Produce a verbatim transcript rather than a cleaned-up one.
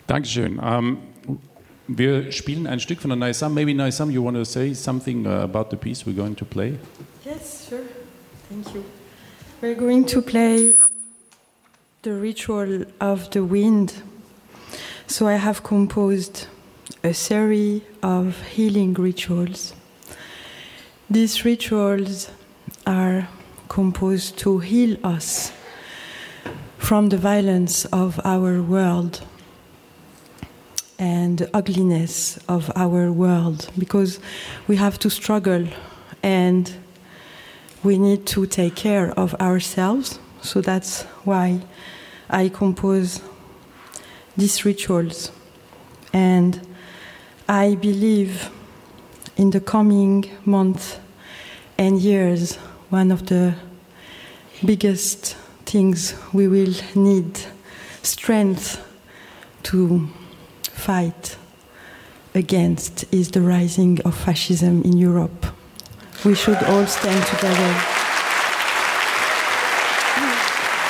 Dankeschön. Um, wir spielen ein Stück von der Naysam. Maybe Naysam, you want to say something uh, about the piece we're going to play? Yes, sure. Thank you. We're going to play the ritual of the wind. So I have composed a series of healing rituals. These rituals are composed to heal us from the violence of our world and the ugliness of our world, because we have to struggle and we need to take care of ourselves. So that's why I compose these rituals. And I believe in the coming months and years, one of the biggest things we will need strength to fight against is the rising of fascism in Europe. We should all stand together.